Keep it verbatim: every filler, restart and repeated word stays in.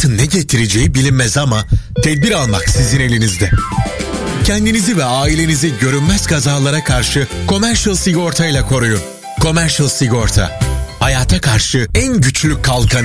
hayatın ne getireceği bilinmez ama tedbir almak sizin elinizde. Kendinizi ve ailenizi görünmez kazalara karşı Commercial Sigorta ile koruyun. Commercial Sigorta, hayata karşı en güçlü kalkan.